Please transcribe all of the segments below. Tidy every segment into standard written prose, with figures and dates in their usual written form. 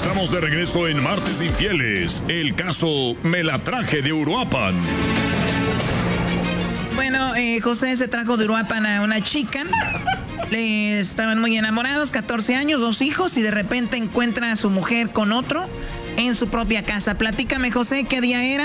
Estamos de regreso en Martes de Infieles, el caso Me la traje de Uruapan. Bueno, José se trajo de Uruapan a una chica. Estaban muy enamorados, 14 años, 2 hijos, y de repente encuentra a su mujer con otro en su propia casa. Platícame, José, ¿qué día era?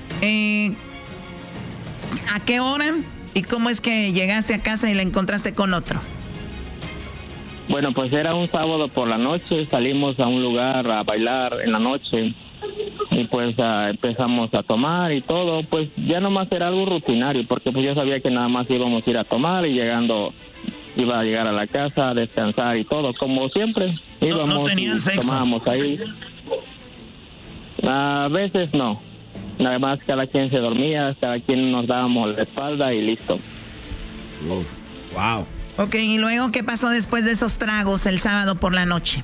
¿A qué hora? ¿Y cómo es que llegaste a casa y la encontraste con otro? Bueno, pues era un sábado por la noche, salimos a un lugar a bailar en la noche y pues empezamos a tomar y todo, pues ya nomás era algo rutinario porque pues yo sabía que nada más íbamos a ir a tomar y llegando iba a llegar a la casa a descansar y todo, como siempre íbamos, no tenían sexo. Tomábamos ahí. A veces no, nada más cada quien se dormía, cada quien nos dábamos la espalda y listo. Wow. Ok, ¿y luego qué pasó después de esos tragos el sábado por la noche?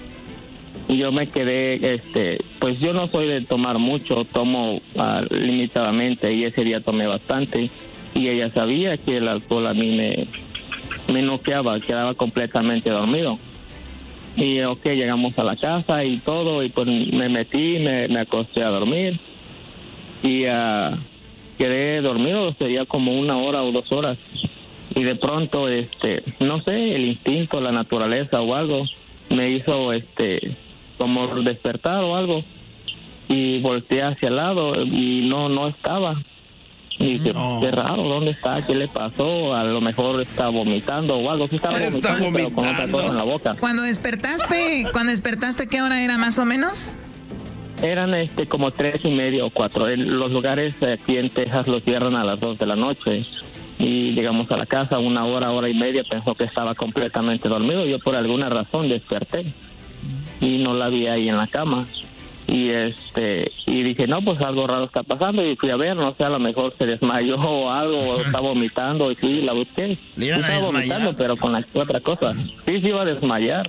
Yo me quedé, pues yo no soy de tomar mucho, tomo limitadamente y ese día tomé bastante y ella sabía que el alcohol a mí me noqueaba, quedaba completamente dormido. Y llegamos a la casa y todo y pues me metí, me acosté a dormir y quedé dormido, sería como 1 hora o 2 horas. Y de pronto, no sé, el instinto, la naturaleza o algo me hizo, como despertar o algo. Y volteé hacia el lado y no estaba. Y dije, qué raro, ¿dónde está? ¿Qué le pasó? A lo mejor está vomitando o algo. Sí estaba vomitando, pero con otra cosa en la boca. Cuando despertaste, ¿qué hora era más o menos? Eran como 3:30 o 4. Los lugares aquí en Texas los cierran a las 2 de la noche. Y llegamos a la casa 1 hora, 1:30, pensó que estaba completamente dormido. Yo por alguna razón desperté y no la vi ahí en la cama. Y dije, no, pues algo raro está pasando. Y fui a ver, no sé, a lo mejor se desmayó o algo, o está vomitando. Y sí, la busqué. Estaba vomitando, pero con la otra cosa. Sí, se iba a desmayar.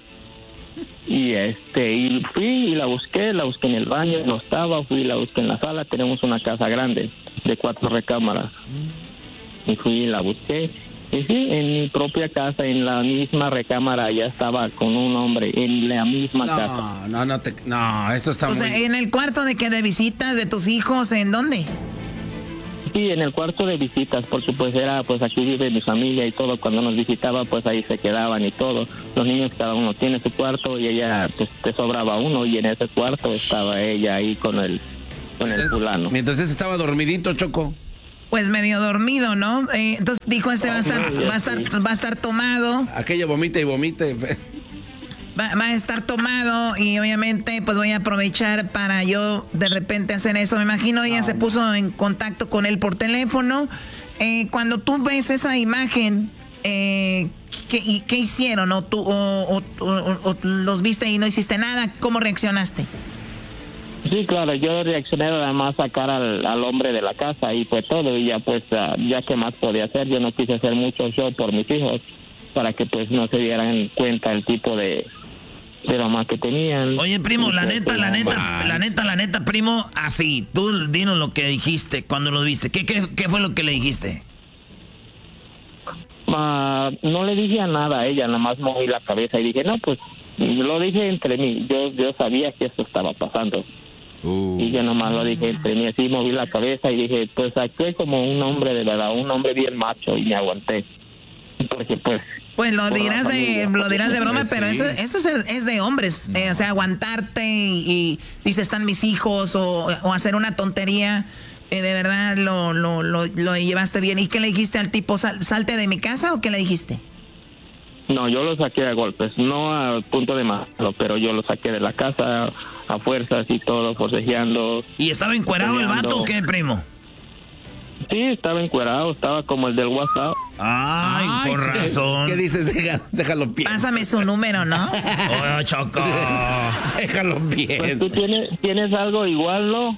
Y fui y la busqué en el baño, no estaba. Fui y la busqué en la sala. Tenemos una casa grande de 4 recámaras. Y fui y la busqué. Y sí, en mi propia casa, en la misma recámara, ya estaba con un hombre en la misma casa. No, esto está muy... O sea, ¿en el cuarto de visitas de tus hijos? ¿En dónde? Sí, en el cuarto de visitas, porque pues aquí vive mi familia y todo. Cuando nos visitaba, pues ahí se quedaban y todo. Los niños, cada uno tiene su cuarto y ella, pues te sobraba uno y en ese cuarto estaba ella ahí con el fulano. Mientras ese estaba dormidito, Choco. Pues medio dormido, ¿no? Entonces dijo va a estar tomado. Aquello vomita y vomite. Va a estar tomado y obviamente pues voy a aprovechar para yo de repente hacer eso. Me imagino ella se puso en contacto con él por teléfono. Cuando tú ves esa imagen, ¿qué hicieron? ¿O los viste y no hiciste nada? ¿Cómo reaccionaste? Sí, claro, yo reaccioné nada más a sacar al hombre de la casa y fue todo. Y ya pues, ya que más podía hacer, yo no quise hacer mucho show por mis hijos para que pues no se dieran cuenta el tipo de broma que tenían. Oye, primo, la neta, primo, así, tú dinos lo que dijiste cuando lo viste. ¿Qué fue lo que le dijiste? No le dije nada a ella, nada más moví la cabeza y dije, no, pues, lo dije entre mí. Yo sabía que esto estaba pasando. Y yo nomás lo dije entre mí, así moví la cabeza y dije, pues actué como un hombre de verdad, un hombre bien macho y me aguanté. Porque pues lo dirás de broma, pero eso es de hombres, o sea, aguantarte y dices, están mis hijos o hacer una tontería, de verdad lo llevaste bien. ¿Y qué le dijiste al tipo? ¿Salte de mi casa o qué le dijiste? No, yo lo saqué a golpes, no al punto de matarlo, pero yo lo saqué de la casa a fuerzas y todo, forcejeando. ¿Y estaba encuerado el vato o qué, primo? Sí, estaba encuerado, estaba como el del WhatsApp. Ay, por razón. ¿Qué dices? Déjalo bien. Pásame su número, ¿no? Oh, Choco. Déjalo bien. Pues tú tienes algo igual, ¿no?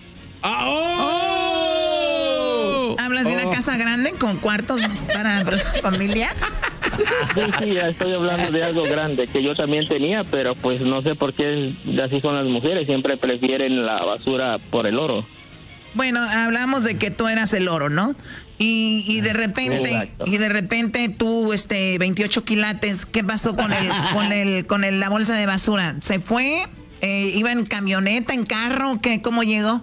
¿Hablas de una casa grande con cuartos para familia? Sí, ya estoy hablando de algo grande que yo también tenía, pero pues no sé por qué así son las mujeres, siempre prefieren la basura por el oro. Bueno, hablamos de que tú eras el oro, ¿no? Y de repente tú 28 quilates, ¿qué pasó con la bolsa de basura? ¿Se fue ¿Iba en camioneta, en carro? ¿Cómo llegó?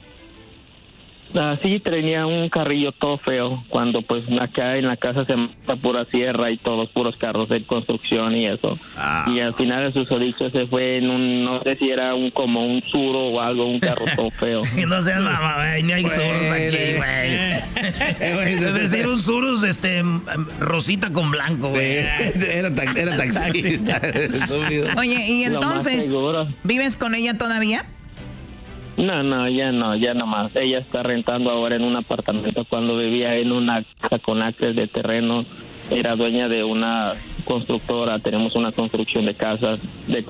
Sí, tenía un carrillo todo feo, cuando pues acá en la casa se mata pura sierra y todos puros carros de construcción y eso. Y al final de susodicho se fue en un, no sé si era como un Suro o algo, un carro todo feo. No sé nada, güey, ni hay Suros aquí, güey. Es decir, un Surus, rosita con blanco, güey. Era taxista. Oye, y entonces, ¿vives con ella todavía? No, ya no más. Ella está rentando ahora en un apartamento. Cuando vivía en una casa con acres de terreno, era dueña de una constructora. Tenemos una construcción de casas,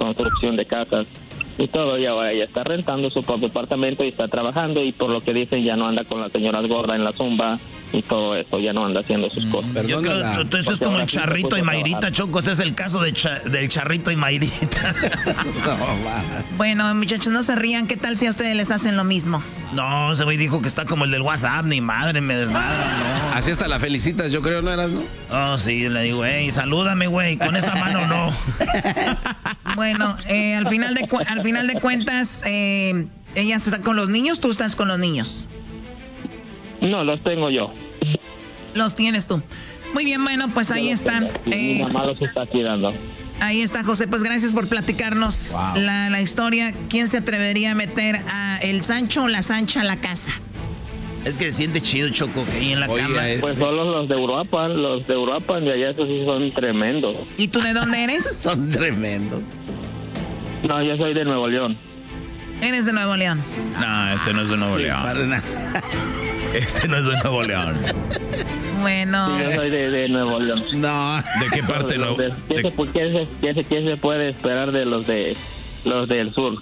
y todo, y ahora ella está rentando su propio apartamento y está trabajando, y por lo que dicen ya no anda con las señoras gordas en la zumba y todo eso, ya no anda haciendo sus cosas. Yo creo que entonces es como el Charrito y Mayrita, Choco. Ese es el caso del Charrito y Mayrita. Bueno, muchachos, no se rían. ¿Qué tal si a ustedes les hacen lo mismo? No, ese güey dijo que está como el del WhatsApp. Ni madre, me desmadra, no. Así hasta la felicitas, yo creo, ¿no eras, no? Oh, sí, le digo, salúdame, güey, con esa mano no. Bueno, al final de cuentas, ella está con los niños, ¿tú estás con los niños? No, los tengo yo. Los tienes tú. Muy bien, bueno, pues ahí está. Mi mamá los está cuidando. Ahí está, José, pues gracias por platicarnos la historia. ¿Quién se atrevería a meter a el Sancho o la Sancha a la casa? Es que se siente chido, Choco, que ahí en la cama. Pues solo los de Uruapan, de allá, esos sí son tremendos. ¿Y tú de dónde eres? Son tremendos. No, yo soy de Nuevo León. ¿Eres de Nuevo León? No, este no es de Nuevo León. Este no es de Nuevo León. Bueno. Sí, yo soy de Nuevo León. No. ¿De qué parte no? ¿Qué se puede esperar de los del sur?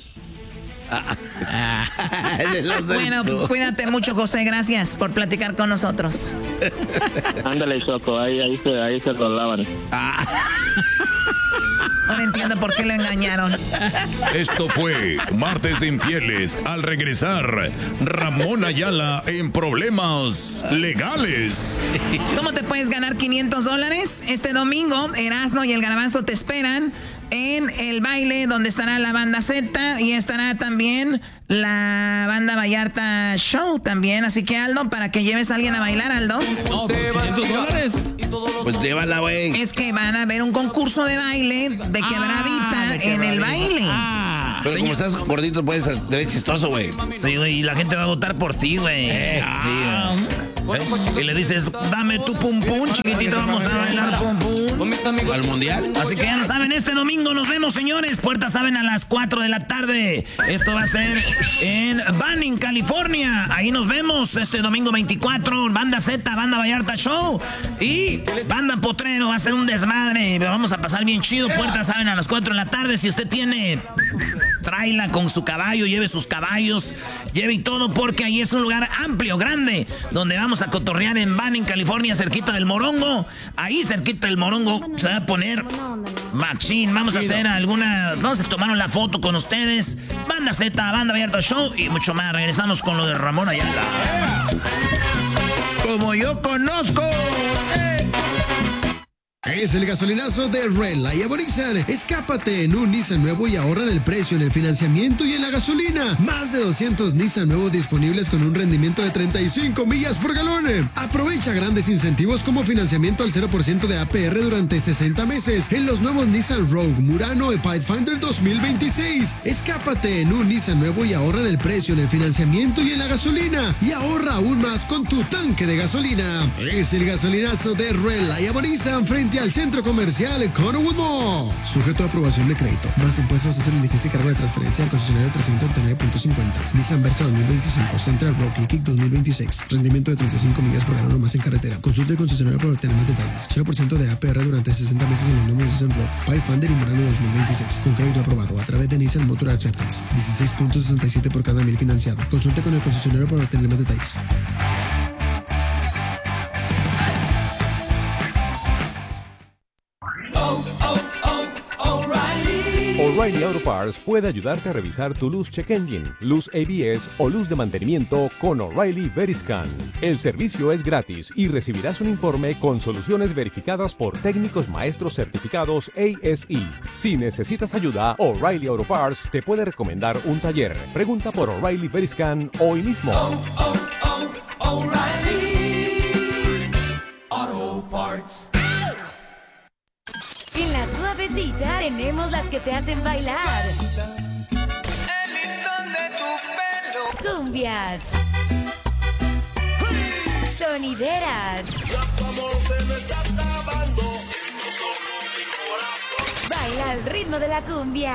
Bueno, cuídate mucho, José. Gracias por platicar con nosotros. Ándale, Choco, ahí se lo lavan. No entiendo por qué lo engañaron. Esto fue Martes de Infieles. Al regresar, Ramón Ayala en problemas legales. ¿Cómo te puedes ganar $500? Este domingo, Erasmo y el Garbanzo te esperan en el baile donde estará la banda Z y estará también la banda Vallarta Show también. Así que, Aldo, para que lleves a alguien a bailar, Aldo. No, $500. Pues llévala, güey. Es que van a ver un concurso de baile de quebradita en el baile. Pero como estás gordito, puedes ser chistoso, güey. Sí, güey, y la gente va a votar por ti, güey. Sí, y le dices, dame tu pum pum, chiquitito, vamos a bailar pum pum. ¿Al mundial? Así que ya lo saben, este domingo nos vemos, señores. Puertas abren a las 4 de la tarde. Esto va a ser en Banning, California. Ahí nos vemos este domingo 24. Banda Z, Banda Vallarta Show y Banda Potrero. Va a ser un desmadre. Vamos a pasar bien chido. Puertas abren a las 4 de la tarde. Si usted tiene, tráela con su caballo, lleve sus caballos, lleve y todo, porque ahí es un lugar amplio, grande, donde vamos a cotorrear en Banning, California, cerquita del Morongo. Ahí cerquita del Morongo se va a poner machín. Vamos a hacer vamos a tomar una foto con ustedes. Banda Z, Banda Vallarta Show y mucho más. Regresamos con lo de Ramón Ayala. Como yo conozco. Es el gasolinazo de Redline Aborizan. Escápate en un Nissan nuevo y ahorra en el precio, en el financiamiento y en la gasolina. Más de 200 Nissan nuevos disponibles con un rendimiento de 35 millas por galón. Aprovecha grandes incentivos como financiamiento al 0% de APR durante 60 meses en los nuevos Nissan Rogue, Murano y Pathfinder 2026. Escápate en un Nissan nuevo y ahorra en el precio, en el financiamiento y en la gasolina. Y ahorra aún más con tu tanque de gasolina. Es el gasolinazo de Redline Aborizan frente al Centro Comercial Connowood Mall. Sujeto a aprobación de crédito. Más impuestos, licencia y cargo de transferencia al concesionario 339.50. Nissan Versa 2025. Central Rock y Kick 2026. Rendimiento de 35 millas por galón o más en carretera. Consulte el concesionario para obtener más detalles. 0% de APR durante 60 meses en los nuevos Nissan Rock, Pathfinder y Murano 2026. Con crédito aprobado a través de Nissan Motor Acceptance. 16.67 por cada 1000 financiado. Consulte con el concesionario para obtener más detalles. O'Reilly Auto Parts puede ayudarte a revisar tu luz check engine, luz ABS o luz de mantenimiento con O'Reilly Veriscan. El servicio es gratis y recibirás un informe con soluciones verificadas por técnicos maestros certificados ASE. Si necesitas ayuda, O'Reilly Auto Parts te puede recomendar un taller. Pregunta por O'Reilly Veriscan hoy mismo. O'Reilly Auto Parts. En la suavecita tenemos las que te hacen bailar. El listón de tu pelo. Cumbias. Sonideras. Baila al ritmo de la cumbia.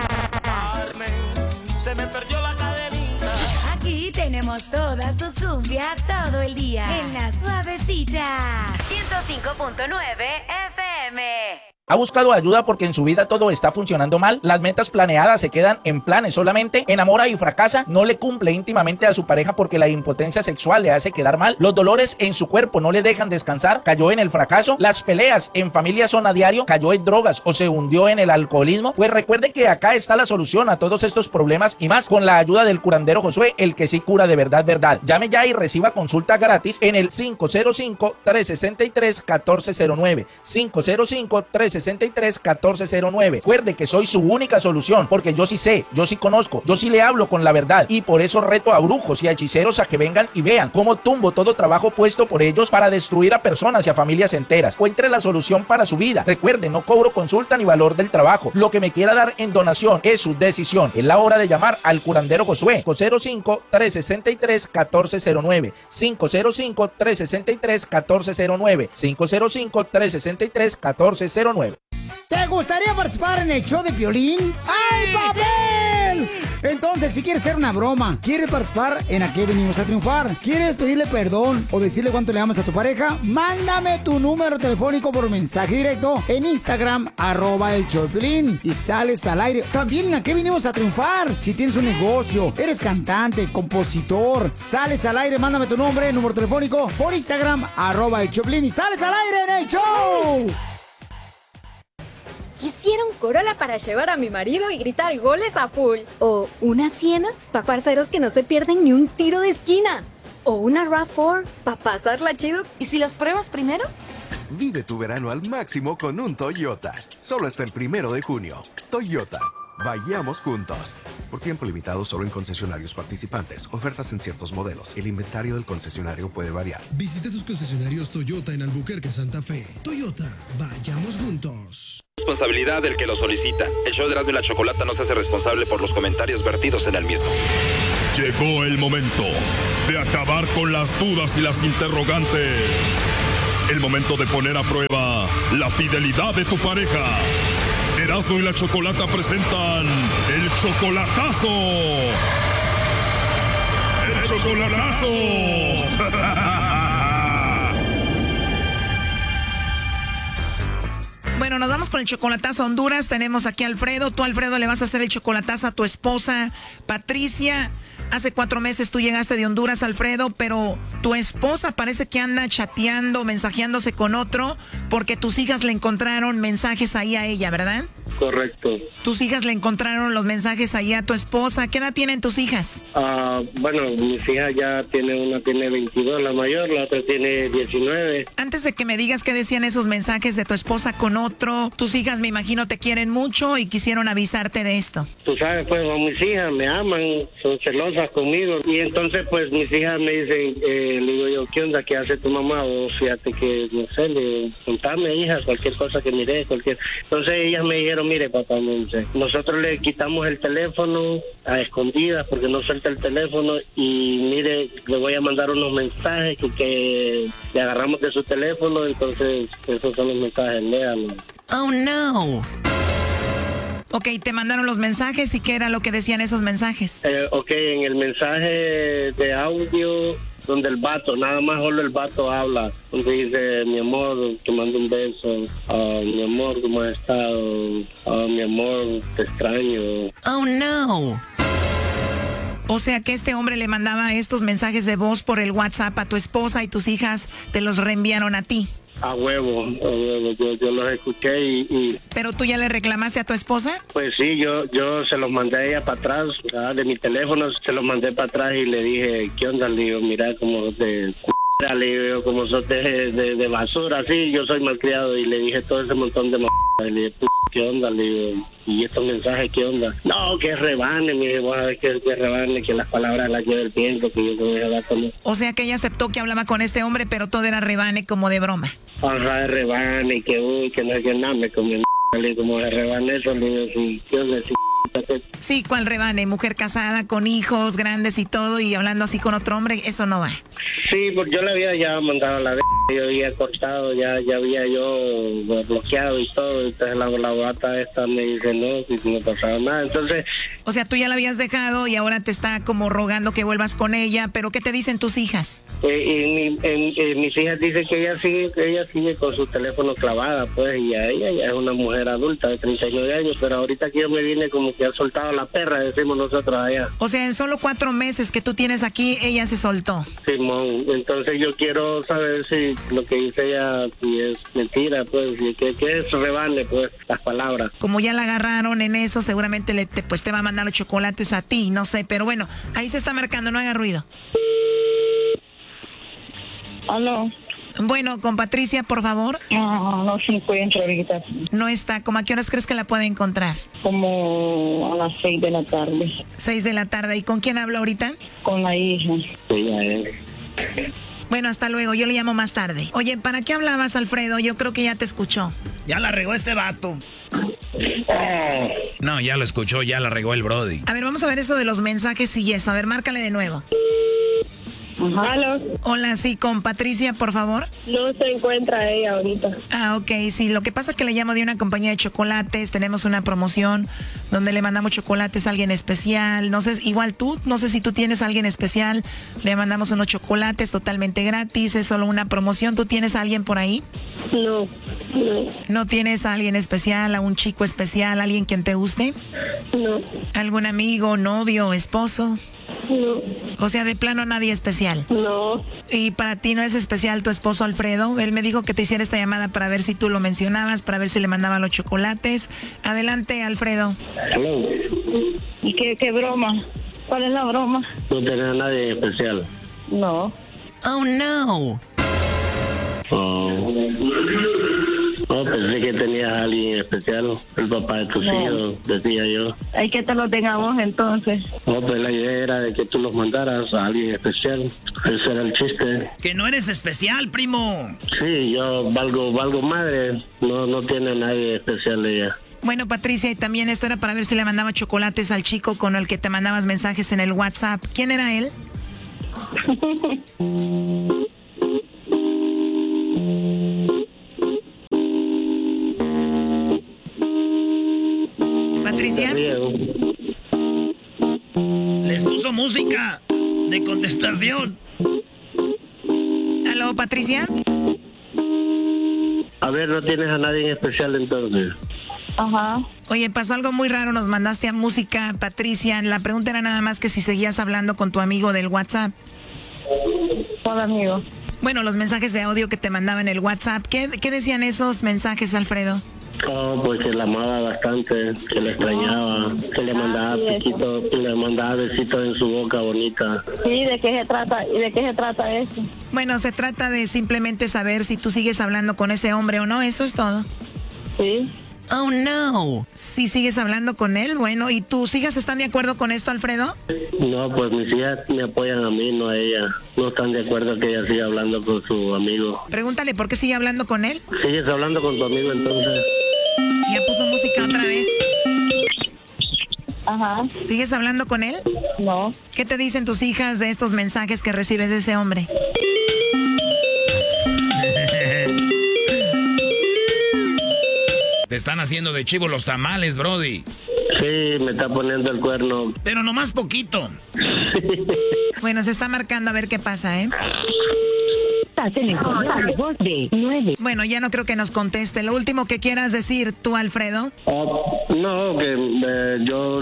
Se me perdió la cadenita. Aquí tenemos todas tus cumbias todo el día. En la suavecita. 105.9 FM. ¿Ha buscado ayuda porque en su vida todo está funcionando mal? Las metas planeadas se quedan en planes solamente. ¿Enamora y fracasa? ¿No le cumple íntimamente a su pareja porque la impotencia sexual le hace quedar mal? ¿Los dolores en su cuerpo no le dejan descansar? ¿Cayó en el fracaso? ¿Las peleas en familia son a diario? ¿Cayó en drogas o se hundió en el alcoholismo? Pues recuerde que acá está la solución a todos estos problemas y más con la ayuda del curandero Josué, el que sí cura de verdad, verdad. Llame ya y reciba consulta gratis en el 505-363-1409. 505-363-1409. Recuerde que soy su única solución, porque yo sí sé, yo sí conozco, yo sí le hablo con la verdad, y por eso reto a brujos y a hechiceros a que vengan y vean cómo tumbo todo trabajo puesto por ellos para destruir a personas y a familias enteras. Encuentre la solución para su vida. Recuerde, no cobro consulta ni valor del trabajo. Lo que me quiera dar en donación es su decisión. Es la hora de llamar al curandero Josué. 505-363-1409. 505-363-1409. 505-363-1409. ¿Te gustaría participar en el show de Piolín? ¡Ay, papel! Entonces, si quieres hacer una broma, quieres participar en ¿A qué venimos a triunfar? ¿Quieres pedirle perdón o decirle cuánto le amas a tu pareja? Mándame tu número telefónico por mensaje directo en Instagram, @el show de Piolín, y sales al aire. También en ¿A qué venimos a triunfar? Si tienes un negocio, eres cantante, compositor, sales al aire, mándame tu nombre, número telefónico por Instagram, @el show de Piolín, y sales al aire en el show. Quisiera un Corolla para llevar a mi marido y gritar goles a full. O una Siena para parceros que no se pierden ni un tiro de esquina. O una RAV4 para pasarla chido. ¿Y si los pruebas primero? Vive tu verano al máximo con un Toyota. Solo hasta el 1 de junio. Toyota. Vayamos juntos. Por tiempo limitado solo en concesionarios participantes. Ofertas en ciertos modelos. El inventario del concesionario puede variar. Visita tus concesionarios Toyota en Albuquerque, Santa Fe. Toyota, vayamos juntos. Responsabilidad del que lo solicita. El show de Erasmo y la Chocolata no se hace responsable por los comentarios vertidos en el mismo. Llegó el momento de acabar con las dudas y las interrogantes. El momento de poner a prueba la fidelidad de tu pareja. Erasmo y la Chocolata presentan el chocolatazo. ¡El chocolatazo! Bueno, nos vamos con el chocolatazo a Honduras. Tenemos aquí a Alfredo. Tú, Alfredo, le vas a hacer el chocolatazo a tu esposa, Patricia. Hace 4 meses tú llegaste de Honduras, Alfredo, pero tu esposa parece que anda chateando, mensajeándose con otro, porque tus hijas le encontraron mensajes ahí a ella, ¿verdad? Correcto. Tus hijas le encontraron los mensajes ahí a tu esposa. ¿Qué edad tienen tus hijas? Bueno, mis hijas ya una tiene 22, la mayor, la otra tiene 19. Antes de que me digas qué decían esos mensajes de tu esposa con otro, tus hijas me imagino te quieren mucho y quisieron avisarte de esto. Tú sabes, pues, mis hijas me aman, son celosas conmigo, y entonces, pues, mis hijas me dicen, le digo yo, ¿qué onda? ¿Qué hace tu mamá? O fíjate que, no sé, contame, hija, cualquier cosa que mire, cualquier... Entonces ellas me dijeron, mire, papá, nosotros le quitamos el teléfono a escondidas porque no suelta el teléfono, y mire, le voy a mandar unos mensajes que le agarramos de su teléfono, entonces esos son los mensajes, léalos. Oh, no. Ok, te mandaron los mensajes, ¿y qué era lo que decían esos mensajes? Ok, en el mensaje de audio, donde el vato, nada más solo el vato habla, donde dice, mi amor, te mando un beso, mi amor, ¿cómo has estado? Mi amor, te extraño. Oh, no. O sea que este hombre le mandaba estos mensajes de voz por el WhatsApp a tu esposa y tus hijas te los reenviaron a ti. A huevo. Yo los escuché y... ¿Pero tú ya le reclamaste a tu esposa? Pues sí, yo se los mandé a ella para atrás, ¿verdad? De mi teléfono, se los mandé para atrás y le dije, ¿qué onda? Le digo, mira, como de... Le digo, como sos de basura, así, yo soy malcriado, y le dije todo ese montón de le dije, ¿qué onda? Le digo, ¿y estos mensajes qué onda? No, que rebane, me dijo, que rebane, que las palabras las lleve el viento, que yo no voy a como... O sea que ella aceptó que hablaba con este hombre, pero todo era rebane, como de broma. Ajá, de rebane, que uy, que no es que nada, me comió como de rebane, eso, le digo, sí, ¿qué onda? Sí, ¿cuál rebane? Mujer casada, con hijos grandes y todo, y hablando así con otro hombre, eso no va. Sí, porque yo le había ya mandado la yo había cortado, ya había yo bloqueado y todo, entonces la bata esta me dice no, si no pasaba nada, entonces... O sea, tú ya la habías dejado y ahora te está como rogando que vuelvas con ella, pero ¿qué te dicen tus hijas? Mis hijas dicen que ella sigue con su teléfono clavada, pues, y ella ya es una mujer adulta de 39 años, pero ahorita que yo me vine como que ha soltado la perra, decimos nosotros allá. O sea, en solo 4 meses que tú tienes aquí, ella se soltó. Simón, entonces yo quiero saber si lo que dice ella si es mentira, pues, que es rebane, pues, las palabras. Como ya la agarraron en eso, seguramente te va a mandar los chocolates a ti, no sé, pero bueno, ahí se está marcando, no haga ruido. ¿Aló? Bueno, con Patricia, por favor. No se encuentra ahorita. No está. ¿Cómo a qué horas crees que la puede encontrar? Como a las 6 de la tarde. 6 de la tarde. ¿Y con quién hablo ahorita? Con la hija. Ella es. Bueno, hasta luego. Yo le llamo más tarde. Oye, ¿para qué hablabas, Alfredo? Yo creo que ya te escuchó. Ya la regó este vato. No, ya lo escuchó, ya la regó el Brody. A ver, vamos a ver eso de los mensajes y eso. A ver, márcale de nuevo. ¿Aló? Hola, sí, con Patricia, por favor. No se encuentra ella ahorita. Ah, ok, sí, lo que pasa es que le llamo de una compañía de chocolates, tenemos una promoción donde le mandamos chocolates a alguien especial, no sé, igual tú, no sé si tú tienes a alguien especial, le mandamos unos chocolates totalmente gratis, es solo una promoción, ¿tú tienes a alguien por ahí? No. ¿No tienes a alguien especial, a un chico especial, a alguien quien te guste? No. ¿Algún amigo, novio, esposo? No. O sea, de plano nadie especial. No. ¿Y para ti no es especial tu esposo Alfredo? Él me dijo que te hiciera esta llamada para ver si tú lo mencionabas, para ver si le mandaba los chocolates. Adelante, Alfredo. Hello. ¿Y qué broma? ¿Cuál es la broma? No tenés a nadie especial. No. Oh, no. No, pensé que tenías a alguien especial, el papá de tus hijos, decía yo. Hay que te lo tengamos entonces. No, pues la idea era de que tú los mandaras a alguien especial. Ese era el chiste. Que no eres especial, primo. Sí, yo valgo madre. No tiene a nadie especial ella. Bueno, Patricia, y también esto era para ver si le mandaba chocolates al chico con el que te mandabas mensajes en el WhatsApp. ¿Quién era él? Patricia. Les puso música de contestación. ¿Aló, Patricia? A ver, ¿no tienes a nadie en especial entonces? Ajá. Oye, pasó algo muy raro, nos mandaste a música, Patricia. La pregunta era nada más que si seguías hablando con tu amigo del WhatsApp. ¿Cuál amigo? Bueno, los mensajes de audio que te mandaba en el WhatsApp. ¿Qué decían esos mensajes, Alfredo? Oh, pues que la amaba bastante, que la extrañaba, que le mandaba piquitos, que le mandaba besitos en su boca bonita. Sí, ¿de qué se trata? ¿Y de qué se trata eso? Bueno, se trata de simplemente saber si tú sigues hablando con ese hombre o no, eso es todo. Sí. Oh, no. Si sigues hablando con él, bueno, ¿y tus hijas están de acuerdo con esto, Alfredo? No, pues mis hijas me apoyan a mí, no a ella. No están de acuerdo que ella siga hablando con su amigo. Pregúntale, ¿por qué sigue hablando con él? ¿Sigues hablando con tu amigo entonces? Ya puso música otra vez. Ajá. ¿Sigues hablando con él? No. ¿Qué te dicen tus hijas de estos mensajes que recibes de ese hombre? Te están haciendo de chivo los tamales, Brody. Sí, me está poniendo el cuerno. Pero nomás poquito. Bueno, se está marcando a ver qué pasa, ¿eh? Estás en el correo de voz de 9. Bueno, ya no creo que nos conteste. Lo último que quieras decir tú, Alfredo. No, que yo...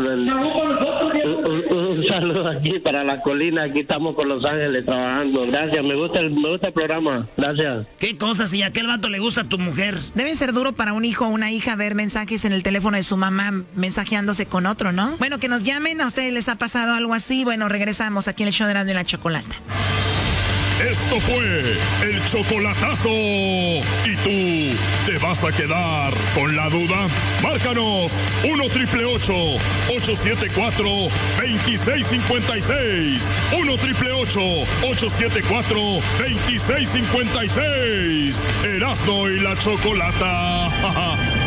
un saludo aquí para la colina. Aquí estamos con Los Ángeles trabajando. Gracias, me gusta el programa. Gracias. ¿Qué cosa? Si a aquel vato le gusta a tu mujer. Debe ser duro para un hijo o una hija ver mensajes en el teléfono de su mamá mensajeándose con otro, ¿no? Bueno, que nos llamen. ¿A ustedes les ha pasado algo así? Bueno, regresamos aquí en el show de Erasmo y la Chocolata. Esto fue el chocolatazo. ¿Y tú te vas a quedar con la duda? Márcanos 1-888-874-2656. 1-888-874-2656. Erasmo y la Chocolata.